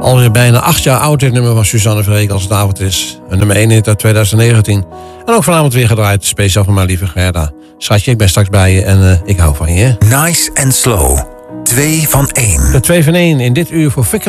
Alweer bijna 8 jaar oud, dit nummer van Suzanne Freek als het avond is. Een nummer 1 hit uit 2019. En ook vanavond weer gedraaid, speciaal voor mijn lieve Gerda. Schatje, ik ben straks bij je en ik hou van je. Nice and Slow. 2 van 1. De 2 van 1 in dit uur voor Vicky